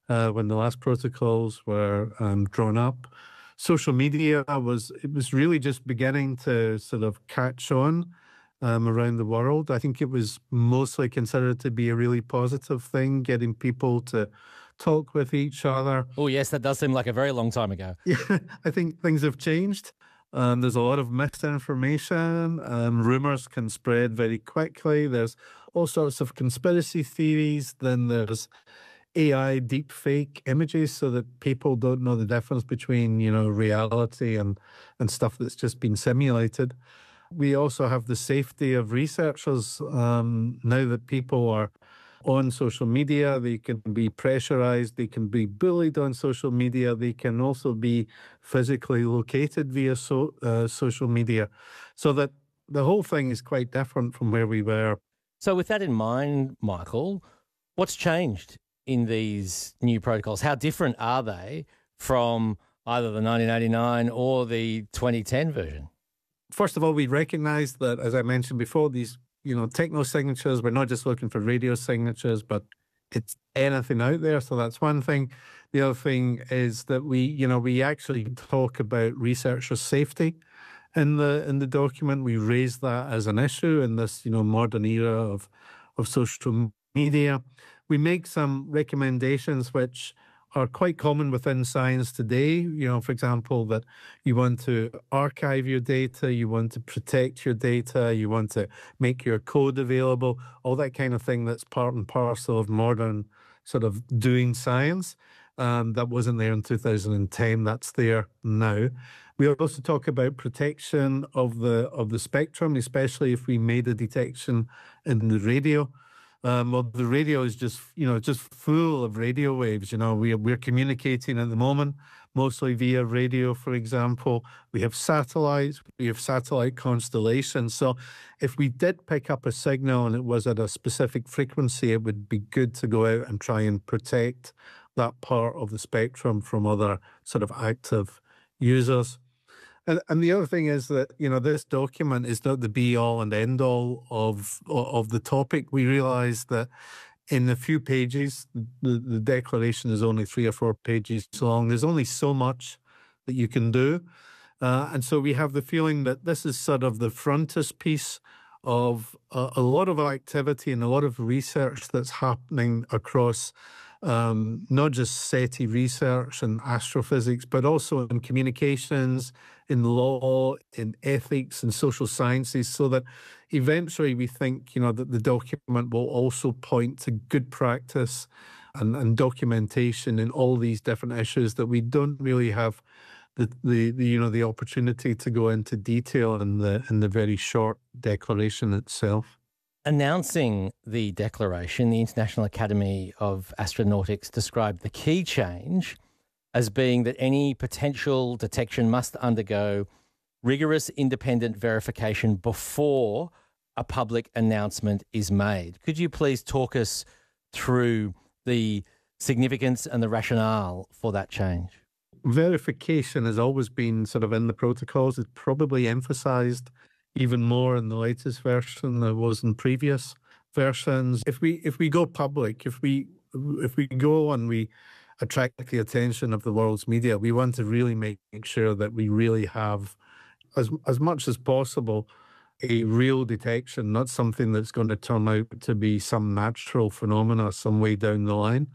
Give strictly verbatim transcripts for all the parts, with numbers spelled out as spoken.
uh, when the last protocols were um, drawn up. Social media was, it was really just beginning to sort of catch on um, around the world. I think it was mostly considered to be a really positive thing, getting people to talk with each other. Oh, yes, that does seem like a very long time ago. Yeah, I think things have changed. Um, there's a lot of misinformation. Um, rumors can spread very quickly. There's all sorts of conspiracy theories. Then there's A I deep fake images so that people don't know the difference between, you know, reality and, and stuff that's just been simulated. We also have the safety of researchers. Um, now that people are on social media, they can be pressurized, they can be bullied on social media, they can also be physically located via so, uh, social media. So that the whole thing is quite different from where we were. So with that in mind, Michael, what's changed in these new protocols? How different are they from either the nineteen eighty-nine or the twenty ten version? First of all, we recognize that, as I mentioned before, these you know, techno signatures, we're not just looking for radio signatures, but it's anything out there. So that's one thing. The other thing is that we, you know, we actually talk about researcher safety in the in the document. We raise that as an issue in this, you know, modern era of of social media. We make some recommendations which are quite common within science today. You know, for example, that you want to archive your data, you want to protect your data, you want to make your code available, all that kind of thing that's part and parcel of modern sort of doing science. Um, that wasn't there in two thousand ten, that's there now. We also talk about protection of the of the spectrum, especially if we made a detection in the radio. Um, well, the radio is just, you know, just full of radio waves. You know, we, we're communicating at the moment, mostly via radio, for example. We have satellites, we have satellite constellations. So if we did pick up a signal and it was at a specific frequency, it would be good to go out and try and protect that part of the spectrum from other sort of active users. And, and the other thing is that, you know, this document is not the be-all and end-all of of the topic. We realize that in a few pages, the, the declaration is only three or four pages long. There's only so much that you can do. Uh, and so we have the feeling that this is sort of the frontispiece of a, a lot of activity and a lot of research that's happening across Um, not just SETI research and astrophysics, but also in communications, in law, in ethics and social sciences, so that eventually we think, you know, that the document will also point to good practice and, and documentation in all these different issues that we don't really have the, the, the you know, the opportunity to go into detail in the in the very short declaration itself. Announcing the declaration, the International Academy of Astronautics described the key change as being that any potential detection must undergo rigorous independent verification before a public announcement is made. Could you please talk us through the significance and the rationale for that change? Verification has always been sort of in the protocols. It's probably emphasized even more in the latest version than it was in previous versions. If we if we go public, if we if we go and we attract the attention of the world's media, we want to really make sure that we really have, as as much as possible, a real detection, not something that's going to turn out to be some natural phenomena some way down the line.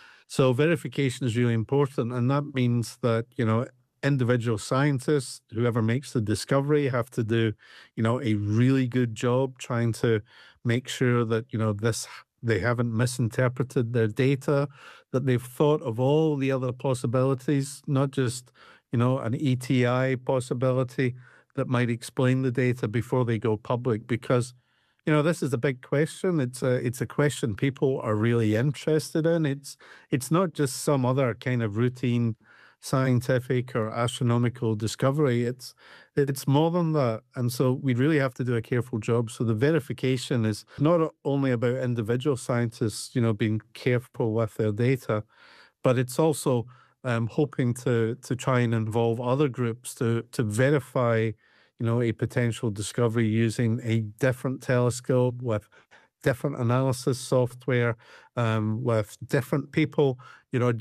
So verification is really important, and that means that, you know, individual scientists, whoever makes the discovery, have to do, you know, a really good job trying to make sure that, you know, this they haven't misinterpreted their data, that they've thought of all the other possibilities, not just, you know, an E T I possibility that might explain the data before they go public. Because, you know, this is a big question. It's a it's a question people are really interested in. It's it's not just some other kind of routine scientific or astronomical discovery. It's it's more than that. And so we really have to do a careful job. So the verification is not only about individual scientists, you know, being careful with their data, but it's also um, hoping to to try and involve other groups to to verify, you know, a potential discovery using a different telescope with different analysis software, um, with different people, you know,